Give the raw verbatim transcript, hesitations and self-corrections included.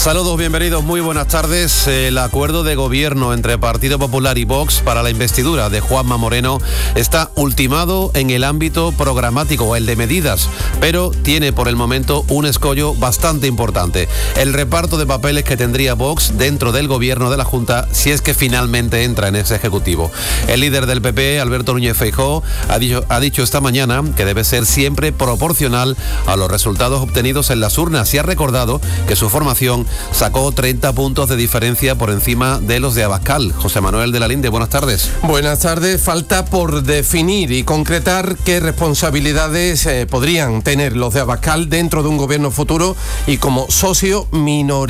Saludos, bienvenidos, muy buenas tardes. El acuerdo de gobierno entre Partido Popular y Vox para la investidura de Juanma Moreno está ultimado en el ámbito programático, el de medidas, pero tiene por el momento un escollo bastante importante: el reparto de papeles que tendría Vox dentro del gobierno de la Junta si es que finalmente entra en ese ejecutivo. El líder del P P, Alberto Núñez Feijóo, ha dicho, ha dicho esta mañana que debe ser siempre proporcional a los resultados obtenidos en las urnas y ha recordado que su formación sacó treinta puntos de diferencia por encima de los de Abascal. José Manuel de la Linde, buenas tardes. Buenas tardes. Falta por definir y concretar qué responsabilidades eh, podrían tener los de Abascal dentro de un gobierno futuro y como socio minoritario